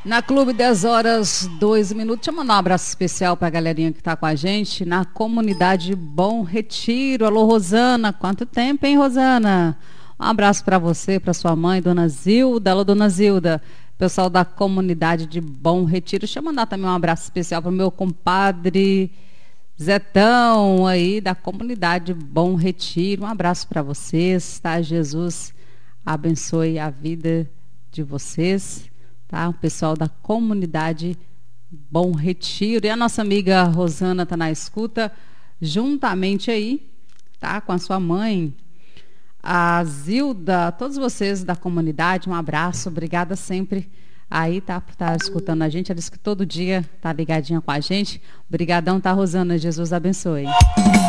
Na Clube 10 horas, 2 minutos. Deixa eu mandar um abraço especial para a galerinha que está com a gente na comunidade Bom Retiro. Alô, Rosana. Quanto tempo, hein, Rosana? Um abraço para você, para sua mãe, Dona Zilda. Alô, Dona Zilda. Pessoal da comunidade de Bom Retiro. Deixa eu mandar também um abraço especial para o meu compadre Zetão aí da comunidade Bom Retiro. Um abraço para vocês, tá? Jesus abençoe a vida de vocês. Tá? O pessoal da comunidade Bom Retiro. E a nossa amiga Rosana está na escuta, juntamente aí, tá? Com a sua mãe, a Zilda, todos vocês da comunidade, um abraço, obrigada sempre aí, tá? Por estar escutando a gente. Ela disse que todo dia tá ligadinha com a gente. Obrigadão, tá, Rosana? Jesus abençoe.